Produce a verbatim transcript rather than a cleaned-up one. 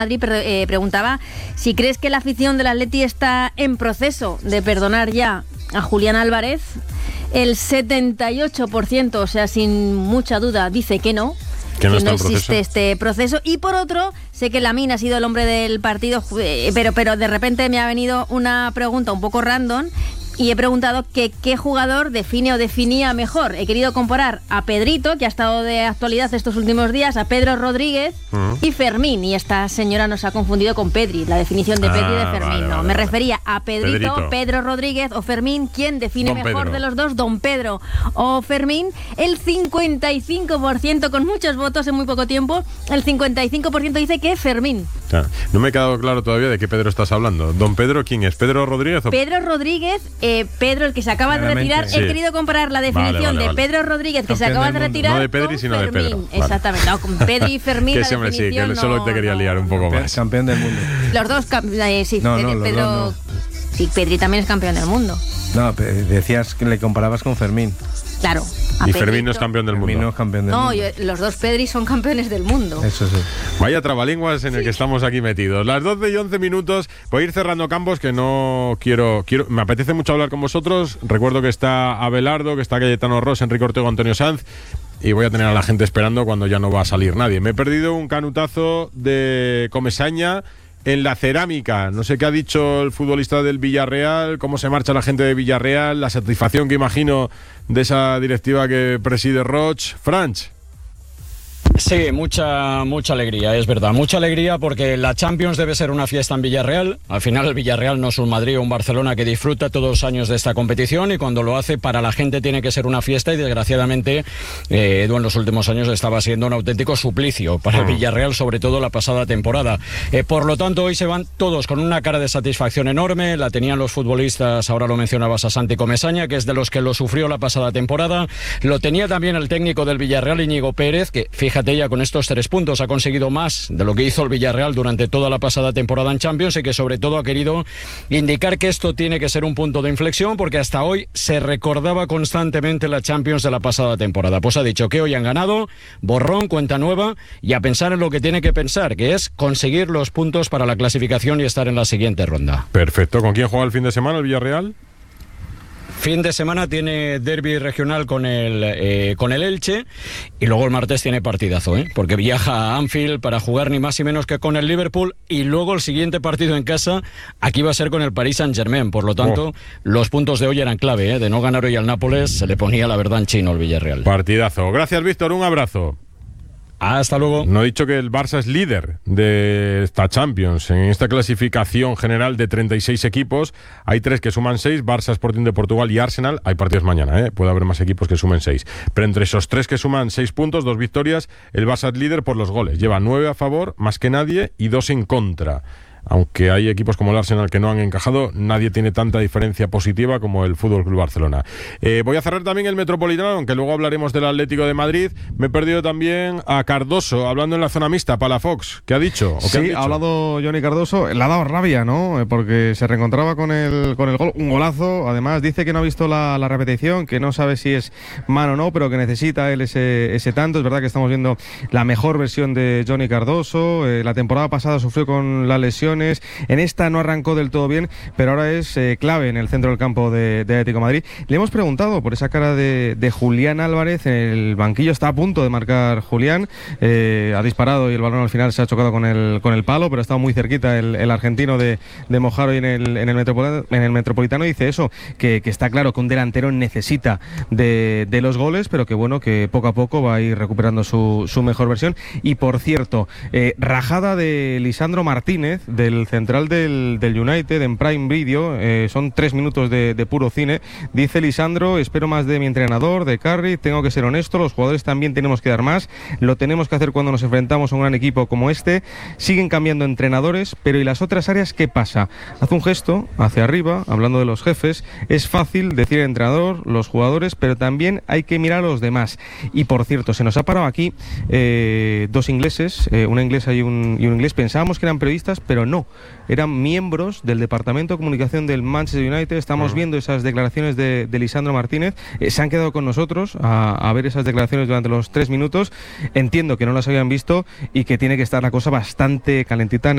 Madrid eh, preguntaba si crees que la afición del Atleti está en proceso de perdonar ya a Julián Álvarez. El setenta y ocho por ciento, o sea, sin mucha duda, dice que no. Que no, que no existe proceso. este proceso. Y por otro, sé que Lamine ha sido el hombre del partido, pero, pero de repente me ha venido una pregunta un poco random y he preguntado que qué jugador define o definía mejor. He querido comparar a Pedrito, que ha estado de actualidad estos últimos días, a Pedro Rodríguez uh-huh. y Fermín. Y esta señora nos ha confundido con Pedri, la definición de Pedri ah, y de Fermín. Vale, no, vale, me vale. refería a Pedrito, Pedrito, Pedro Rodríguez o Fermín. ¿Quién define Don mejor Pedro. de los dos? Don Pedro o Fermín. El cincuenta y cinco por ciento, con muchos votos en muy poco tiempo, el cincuenta y cinco por ciento dice que Fermín. Ah, no me ha quedado claro todavía de qué Pedro estás hablando. ¿Don Pedro quién es? ¿Pedro Rodríguez? O... Pedro Rodríguez, eh, Pedro, el que se acaba Claramente, de retirar. Sí. He querido comparar la definición vale, vale, de vale. Pedro Rodríguez, que Campeón se acaba de retirar. No de Pedri, sino Fermín. de Pedro. Vale. Exactamente, no, con Pedri y Fermín. Que siempre sí, que no, solo te quería liar un poco campeón, más. Campeón del mundo. Los dos, eh, sí, no, Pedro. No, Pedro no. Sí, Pedri también es campeón del mundo. No, decías que le comparabas con Fermín. Claro. Y Fermín no es campeón del mundo. No, es campeón del no mundo. Yo, los dos Pedri son campeones del mundo. Eso sí. Vaya trabalenguas en sí. el que estamos aquí metidos. Las doce y once minutos. Voy a ir cerrando campos que no quiero, quiero... Me apetece mucho hablar con vosotros. Recuerdo que está Abelardo, que está Cayetano Ross, Enrique Ortego, Antonio Sanz. Y voy a tener a la gente esperando cuando ya no va a salir nadie. Me he perdido un canutazo de Comesaña en la cerámica. No sé qué ha dicho el futbolista del Villarreal, cómo se marcha la gente de Villarreal, la satisfacción que imagino de esa directiva que preside Roch. Franch. Sí, mucha mucha alegría, es verdad. Mucha alegría porque la Champions debe ser una fiesta en Villarreal. Al final el Villarreal no es un Madrid o un Barcelona que disfruta todos los años de esta competición y cuando lo hace para la gente tiene que ser una fiesta y desgraciadamente eh, Edu en los últimos años estaba siendo un auténtico suplicio para el Villarreal, sobre todo la pasada temporada. Eh, por lo tanto, hoy se van todos con una cara de satisfacción enorme. La tenían los futbolistas, ahora lo mencionabas a Santi Comesaña, que es de los que lo sufrió la pasada temporada. Lo tenía también el técnico del Villarreal, Íñigo Pérez, que fíjate ya con estos tres puntos ha conseguido más de lo que hizo el Villarreal durante toda la pasada temporada en Champions y que sobre todo ha querido indicar que esto tiene que ser un punto de inflexión porque hasta hoy se recordaba constantemente la Champions de la pasada temporada. Pues ha dicho que hoy han ganado, borrón, cuenta nueva y a pensar en lo que tiene que pensar, que es conseguir los puntos para la clasificación y estar en la siguiente ronda. Perfecto. ¿Con quién juega el fin de semana el Villarreal? Fin de semana tiene derbi regional con el eh, con el Elche y luego el martes tiene partidazo, ¿eh? Porque viaja a Anfield para jugar ni más ni menos que con el Liverpool y luego el siguiente partido en casa aquí va a ser con el Paris Saint-Germain. Por lo tanto, oh. los puntos de hoy eran clave, ¿eh? De no ganar hoy al Nápoles se le ponía la verdad en chino al Villarreal. Partidazo. Gracias, Víctor. Un abrazo. Hasta luego. No he dicho que el Barça es líder de esta Champions. En esta clasificación general de treinta y seis equipos, hay tres que suman seis, Barça, Sporting de Portugal y Arsenal. Hay partidos mañana, ¿eh? Puede haber más equipos que sumen seis. Pero entre esos tres que suman seis puntos, dos victorias, el Barça es líder por los goles. Lleva nueve a favor, más que nadie, y dos en contra. Aunque hay equipos como el Arsenal que no han encajado, nadie tiene tanta diferencia positiva como el F C Barcelona. Eh, voy a cerrar también el Metropolitano, aunque luego hablaremos del Atlético de Madrid. Me he perdido también a Cardoso, hablando en la zona mixta, Palafox. ¿Qué ha dicho? ¿O qué sí, dicho? ha hablado Johnny Cardoso. Le ha dado rabia, ¿no? Porque se reencontraba con el, con el gol. Un golazo. Además, dice que no ha visto la, la repetición, que no sabe si es mano o no, pero que necesita él ese, ese tanto. Es verdad que estamos viendo la mejor versión de Johnny Cardoso. Eh, la temporada pasada sufrió con la lesión. En esta no arrancó del todo bien, pero ahora es eh, clave en el centro del campo de, de Atlético de Madrid. Le hemos preguntado por esa cara de, de Julián Álvarez. En el banquillo está a punto de marcar Julián. Eh, ha disparado y el balón al final se ha chocado con el, con el palo, pero ha estado muy cerquita el, el argentino de, de mojar hoy en el, en, el Metropolitano, en el Metropolitano. Dice eso, que, que está claro que un delantero necesita de, de los goles, pero que bueno, que poco a poco va a ir recuperando su, su mejor versión. Y por cierto, eh, rajada de Lisandro Martínez, del central del, del United en Prime Video, eh, son tres minutos de, de puro cine. Dice Lisandro: espero más de mi entrenador, de Carri, tengo que ser honesto, los jugadores también tenemos que dar más, lo tenemos que hacer cuando nos enfrentamos a un gran equipo como este. Siguen cambiando entrenadores, pero ¿y las otras áreas qué pasa? Hace un gesto hacia arriba, hablando de los jefes. Es fácil decir el entrenador, los jugadores, pero también hay que mirar a los demás. Y por cierto, se nos ha parado aquí eh, dos ingleses, eh, una inglesa y un, y un inglés. Pensábamos que eran periodistas, pero no, eran miembros del Departamento de Comunicación del Manchester United. Estamos uh-huh. viendo esas declaraciones de, de Lisandro Martínez. Eh, se han quedado con nosotros a, a ver esas declaraciones durante los tres minutos. Entiendo que no las habían visto y que tiene que estar la cosa bastante calentita en